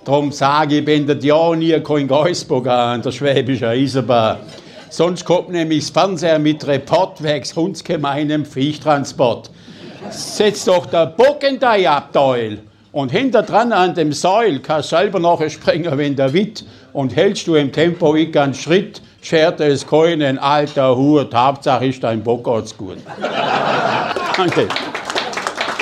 Darum sage ich, wenn das ja nie kein Geisbock an der Schwäbischen Eisenbahn. Sonst kommt nämlich das Fernseher mit Report wegen hundsgemeinem Viechtransport. Setz doch der Bock in dein Abteil. Und hinter dran an dem Seil kannst du selber nachher springen, wenn der Witt. Und hältst du im Tempo ich einen Schritt, schert es keinen alter Hut. Hauptsache ist dein Bock geht's gut. Danke.